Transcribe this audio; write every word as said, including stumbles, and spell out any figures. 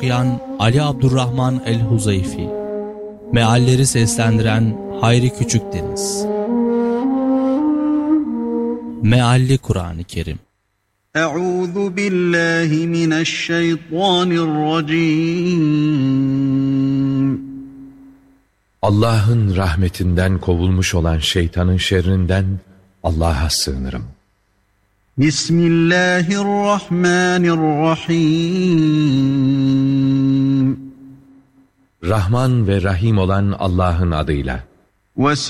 okuyan Ali Abdurrahman el-Huzeyfi. Mealleri seslendiren Hayri Küçükdeniz. Mealli Kur'an-ı Kerim. Euzu billahi mineşşeytanirracim. Allah'ın rahmetinden kovulmuş olan şeytanın şerrinden Allah'a sığınırım. Bismillahirrahmanirrahim. Rahman ve Rahim olan Allah'ın adıyla.